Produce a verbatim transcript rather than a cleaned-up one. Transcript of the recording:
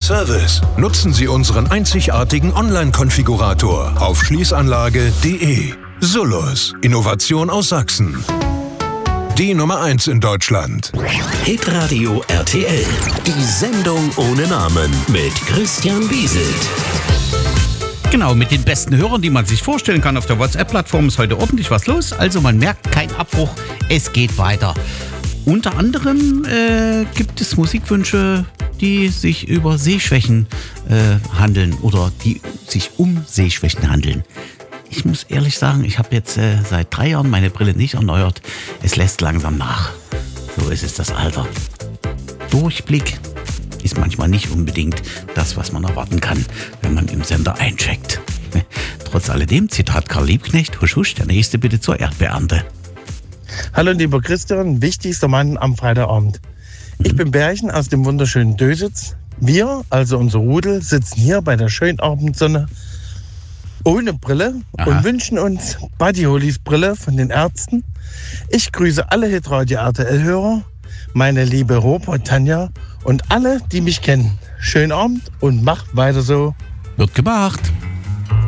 Service. Nutzen Sie unseren einzigartigen Online-Konfigurator auf schließanlage punkt de. Solus, Innovation aus Sachsen. Die Nummer eins in Deutschland. Hitradio R T L. Die Sendung ohne Namen mit Christian Bieselt. Genau, mit den besten Hörern, die man sich vorstellen kann. Auf der WhatsApp-Plattform ist heute ordentlich was los. Also man merkt, kein Abbruch, es geht weiter. Unter anderem äh, gibt es Musikwünsche, die sich über Sehschwächen äh, handeln oder die sich um Sehschwächen handeln. Ich muss ehrlich sagen, ich habe jetzt äh, seit drei Jahren meine Brille nicht erneuert. Es lässt langsam nach. So ist es das Alter. Durchblick ist manchmal nicht unbedingt das, was man erwarten kann, wenn man im Sender eincheckt. Trotz alledem, Zitat Karl Liebknecht, husch husch, der nächste bitte zur Erdbeernte. Hallo lieber Christian, wichtigster Mann am Freitagabend. Ich bin Bärchen aus dem wunderschönen Dösitz. Wir, also unser Rudel, sitzen hier bei der schönen Abendsonne ohne Brille. Aha. Und wünschen uns Buddy Hollys Brille von den Ärzten. Ich grüße alle Hitradio R T L-Hörer, meine liebe Robert, Tanja und alle, die mich kennen. Schönen Abend und macht weiter so. Wird gemacht.